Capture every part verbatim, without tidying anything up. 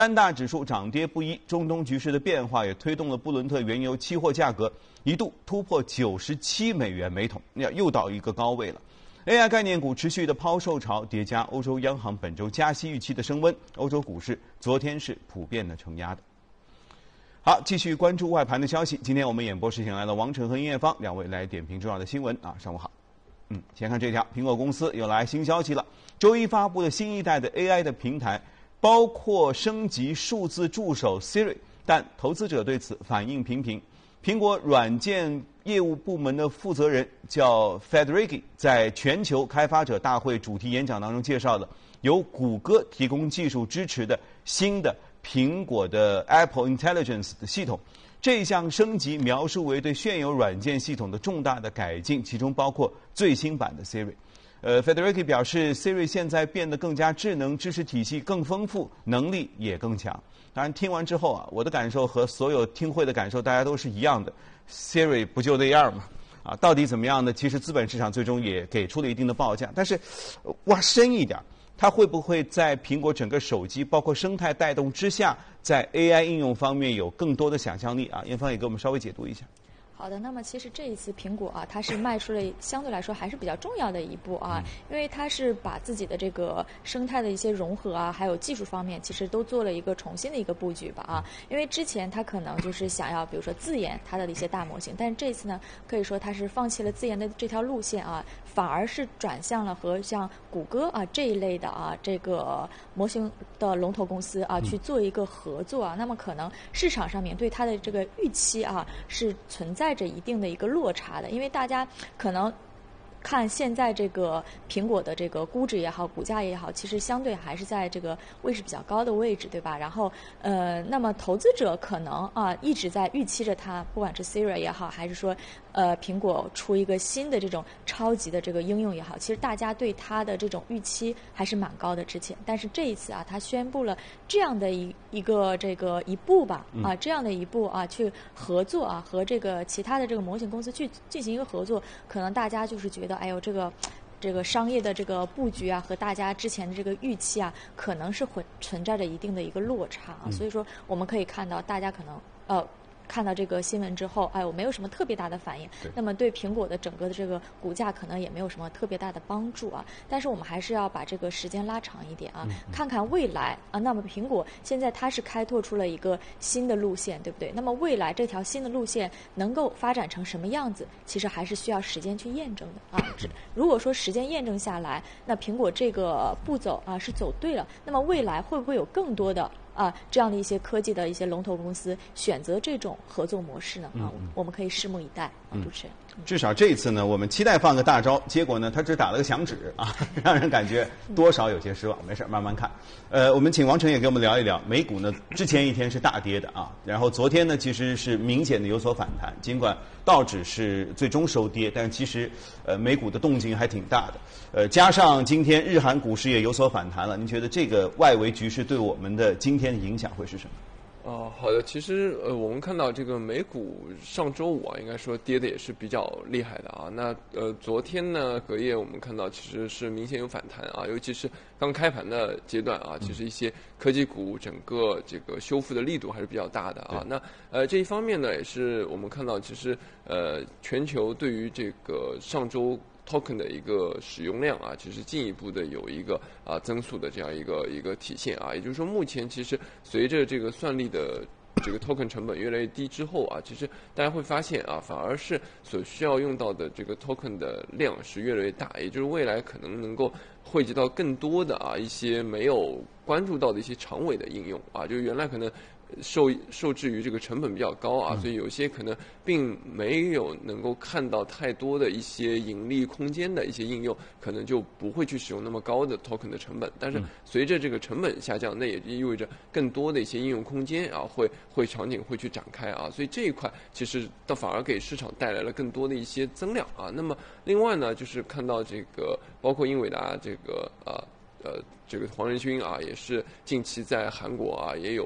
三大指数涨跌不一，中东局势的变化也推动了布伦特原油期货价格一度突破九十七美元每桶，又到一个高位了。A I 概念股持续的抛售潮叠加欧洲央行本周加息预期的升温，欧洲股市昨天是普遍的承压的。好，继续关注外盘的消息。今天我们演播室请来了王晨和殷月芳两位来点评重要的新闻啊，上午好。嗯，先看这条，苹果公司又来新消息了。周一发布的新一代的 A I 的平台，包括升级数字助手 Siri， 但投资者对此反应平平。苹果软件业务部门的负责人叫 Federici， 在全球开发者大会主题演讲当中介绍了由谷歌提供技术支持的新的苹果的 Apple Intelligence 的系统。这项升级描述为对现有软件系统的重大的改进，其中包括最新版的 Siri。呃 ，Federici 表示 ，Siri 现在变得更加智能，知识体系更丰富，能力也更强。当然，听完之后啊，我的感受和所有听会的感受，大家都是一样的。Siri 不就那样吗？啊，到底怎么样呢？其实资本市场最终也给出了一定的报价，但是挖深一点，它会不会在苹果整个手机包括生态带动之下，在 A I 应用方面有更多的想象力啊？燕芳也给我们稍微解读一下。 好的，那么其实这一次苹果啊，它是迈出了相对来说还是比较重要的一步啊，因为它是把自己的这个生态的一些融合啊，还有技术方面，其实都做了一个重新的一个布局吧啊。因为之前它可能就是想要，比如说自研它的一些大模型，但是这次呢，可以说它是放弃了自研的这条路线啊，反而是转向了和像谷歌啊这一类的啊这个模型的龙头公司啊去做一个合作啊。那么可能市场上面对它的这个预期啊是存在着一定的一个落差的，因为大家可能看现在这个苹果的这个估值也好，股价也好，其实相对还是在这个位置比较高的位置，对吧？然后呃，那么投资者可能啊一直在预期着它，不管是 Siri 也好，还是说呃苹果出一个新的这种超级的这个应用也好，其实大家对它的这种预期还是蛮高的之前。但是这一次啊，它宣布了这样的一一个这个一步吧，啊这样的一步啊去合作啊和这个其他的这个模型公司去进行一个合作，可能大家就是觉得。哎呦，这个，这个商业的这个布局啊，和大家之前的这个预期啊，可能是会存在着一定的一个落差啊。嗯、所以说，我们可以看到，大家可能呃。看到这个新闻之后，哎，我没有什么特别大的反应。那么对苹果的整个的这个股价可能也没有什么特别大的帮助啊。但是我们还是要把这个时间拉长一点啊，嗯嗯、看看未来啊。那么苹果现在它是开拓出了一个新的路线，对不对？那么未来这条新的路线能够发展成什么样子，其实还是需要时间去验证的啊。如果说时间验证下来，那苹果这个步骤啊是走对了，那么未来会不会有更多的？啊，这样的一些科技的一些龙头公司选择这种合作模式呢？啊，嗯、我们可以拭目以待。啊，主持人。 嗯、至少这一次呢，我们期待放个大招，结果呢，他只打了个响指啊，让人感觉多少有些失望。没事，慢慢看。呃，我们请王晨也给我们聊一聊美股呢，之前一天是大跌的啊，然后昨天呢其实是明显的有所反弹，尽管道指是最终收跌，但是其实呃美股的动静还挺大的。呃，加上今天日韩股市也有所反弹了，您觉得这个外围局势对我们的今天的影响会是什么？ 哦，好的。其实呃，我们看到这个美股上周五啊，应该说跌的也是比较厉害的啊。那呃，昨天呢，隔夜我们看到其实是明显有反弹啊，尤其是刚开盘的阶段啊，其实一些科技股整个这个修复的力度还是比较大的啊。那呃这一方面呢，也是我们看到其实呃全球对于这个上周token 的一个使用量啊，其实进一步的有一个啊增速的这样一个一个体现啊，也就是说，目前其实随着这个算力的这个 token 成本越来越低之后啊，其实大家会发现啊，反而是所需要用到的这个 token 的量是越来越大，也就是未来可能能够汇集到更多的啊一些没有关注到的一些长尾的应用啊，就是原来可能受受制于这个成本比较高啊，所以有些可能并没有能够看到太多的一些盈利空间的一些应用，可能就不会去使用那么高的 token 的成本。但是随着这个成本下降，那也意味着更多的一些应用空间啊，会会场景会去展开啊，所以这一块其实倒反而给市场带来了更多的一些增量啊。那么另外呢，就是看到这个包括英伟达这个啊呃这个黄仁勋啊，也是近期在韩国啊也有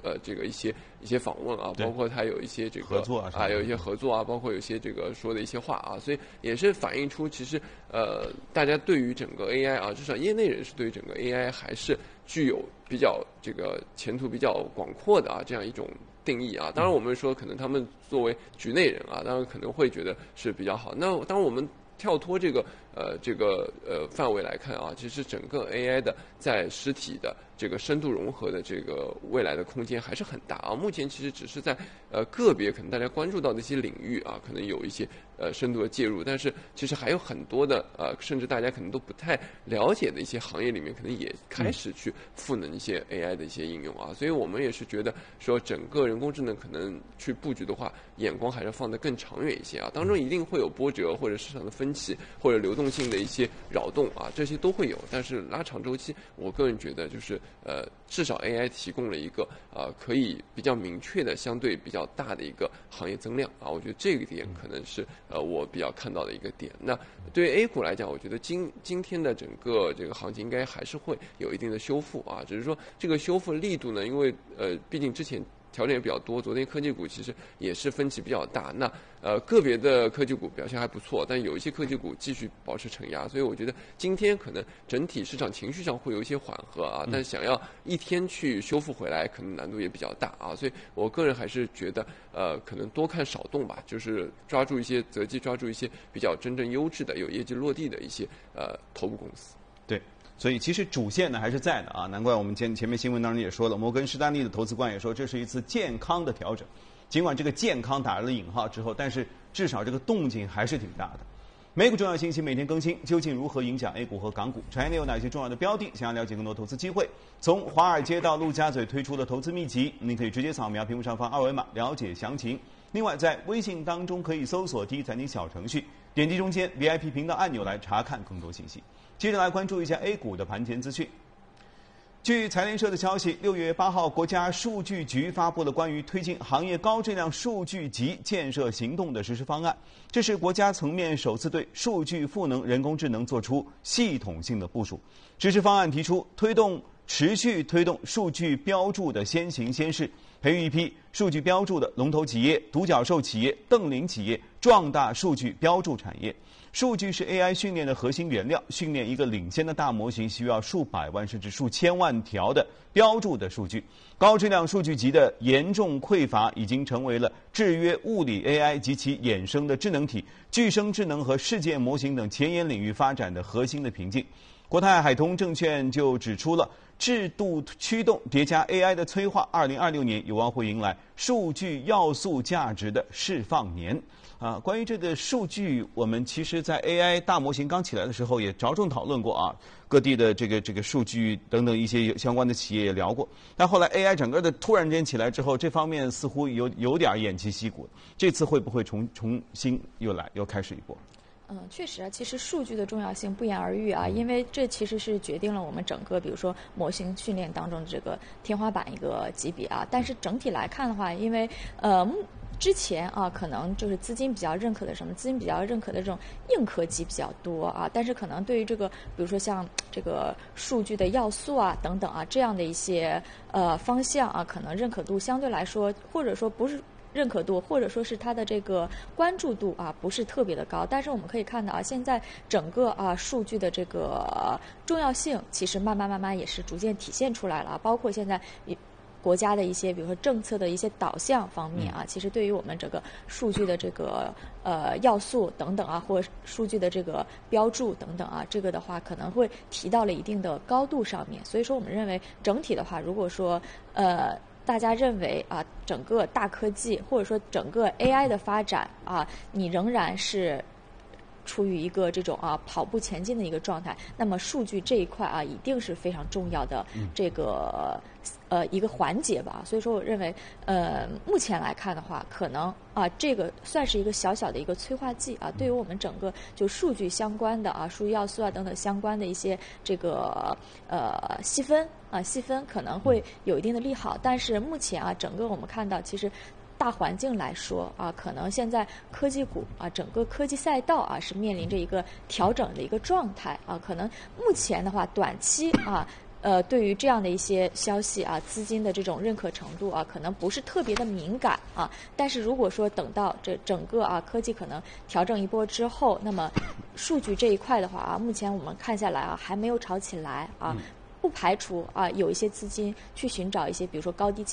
呃这个一些一些访问啊，包括他有一些这个合作啊， 啊有一些合作啊，包括有一些这个说的一些话啊，所以也是反映出其实呃大家对于整个 A I 啊，至少业内人士对于整个 A I 还是具有比较这个前途比较广阔的啊这样一种定义啊。当然我们说可能他们作为局内人啊，当然可能会觉得是比较好。那当然我们跳脱这个呃这个呃范围来看啊，其实整个 A I 的在实体的这个深度融合的这个未来的空间还是很大啊。目前其实只是在呃个别可能大家关注到的一些领域啊，可能有一些呃深度的介入，但是其实还有很多的呃甚至大家可能都不太了解的一些行业里面，可能也开始去赋能一些 A I 的一些应用啊。所以我们也是觉得说整个人工智能可能去布局的话，眼光还是放得更长远一些啊。当中一定会有波折或者市场的分歧或者流动性的一些扰动啊，这些都会有。但是拉长周期，我个人觉得就是呃，至少 A I 提供了一个呃可以比较明确的、相对比较大的一个行业增量啊。我觉得这个点可能是呃我比较看到的一个点。那对于 A 股来讲，我觉得今今天的整个这个行情应该还是会有一定的修复啊，只是说这个修复力度呢，因为呃，毕竟之前调整也比较多，昨天科技股其实也是分歧比较大。那呃个别的科技股表现还不错，但有一些科技股继续保持承压，所以我觉得今天可能整体市场情绪上会有一些缓和啊，但想要一天去修复回来，可能难度也比较大啊。所以我个人还是觉得呃可能多看少动吧，就是抓住一些择机，抓住一些比较真正优质的、有业绩落地的一些呃头部公司。 对。所以其实主线呢还是在的啊，难怪我们前前面新闻当中也说了，摩根士丹利的投资官也说这是一次健康的调整。尽管这个健康打了引号之后，但是至少这个动静还是挺大的。美股重要信息每天更新，究竟如何影响 A 股和港股？产业内有哪些重要的标的？想要了解更多投资机会，从华尔街到陆家嘴推出的投资秘籍，您可以直接扫描屏幕上方二维码了解详情。另外，在微信当中可以搜索第一财经小程序，点击中间 V I P 频道按钮来查看更多信息。接着来关注一下 A 股的盘前资讯。据财联社的消息，六月八号，国家数据局发布了关于推进行业高质量数据集建设行动的实施方案。这是国家层面首次对数据赋能人工智能做出系统性的部署。实施方案提出，推动持续推动数据标注的先行先试，培育一批数据标注的龙头企业、独角兽企业、瞪羚企业，壮大数据标注产业。数据是 A I 训练的核心原料，训练一个领先的大模型需要数百万甚至数千万条的标注的数据。高质量数据集的严重匮乏已经成为了制约物理 A I 及其衍生的智能体、具生智能和事件模型等前沿领域发展的核心的瓶颈。国泰海通证券就指出了，制度驱动叠加 A I 的催化，二零二六年有望会迎来数据要素价值的释放年。啊，关于这个数据，我们其实在 A I 大模型刚起来的时候也着重讨论过啊，各地的这个这个数据等等一些相关的企业也聊过。但后来 A I 整个的突然间起来之后，这方面似乎有有点偃旗息鼓。这次会不会重重新又来又开始一波？ 嗯，确实啊，其实数据的重要性不言而喻啊，因为这其实是决定了我们整个，比如说模型训练当中的这个天花板一个级别啊。但是整体来看的话，因为呃之前啊，可能就是资金比较认可的什么，资金比较认可的这种硬科技比较多啊，但是可能对于这个，比如说像这个数据的要素啊等等啊这样的一些呃方向啊，可能认可度相对来说，或者说不是。认可度或者说是它的这个关注度啊不是特别的高，但是我们可以看到啊，现在整个啊数据的这个重要性其实慢慢慢慢也是逐渐体现出来了，包括现在国家的一些比如说政策的一些导向方面啊，其实对于我们整个数据的这个呃要素等等啊，或者数据的这个标注等等啊，这个的话可能会提到了一定的高度上面，所以说我们认为整体的话，如果说呃。大家认为啊，整个大科技或者说整个 A I 的发展啊，你仍然是处于一个这种啊跑步前进的一个状态，那么数据这一块啊，一定是非常重要的这个呃一个环节吧。所以说，我认为呃目前来看的话，可能啊这个算是一个小小的一个催化剂啊，对于我们整个就数据相关的啊数据要素啊等等相关的一些这个呃细分啊细分可能会有一定的利好，但是目前啊整个我们看到其实。大环境来说啊，可能现在科技股啊，整个科技赛道啊是面临着一个调整的一个状态啊，可能目前的话，短期啊。 呃，对于这样的一些消息啊，资金的这种认可程度啊，可能不是特别的敏感啊。但是如果说等到这整个啊科技可能调整一波之后，那么数据这一块的话啊，目前我们看下来啊，还没有炒起来啊。不排除啊有一些资金去寻找一些，比如说高低